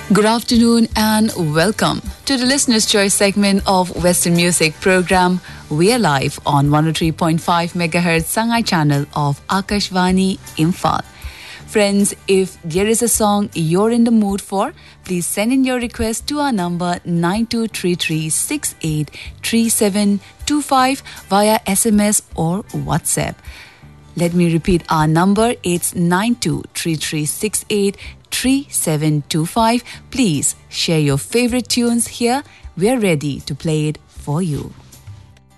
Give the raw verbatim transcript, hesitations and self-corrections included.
Good afternoon and welcome to the Listener's Choice segment of Western Music program. We are live on one oh three point five megahertz Sangai channel of Akashvani Imphal. Friends, if there is a song you're in the mood for, please send in your request to our number nine two three three six eight three seven two five via S M S or WhatsApp. Let me repeat our number. It's nine two three three six eight three seven two five. Please share your favorite tunes here. We're ready to play it for you.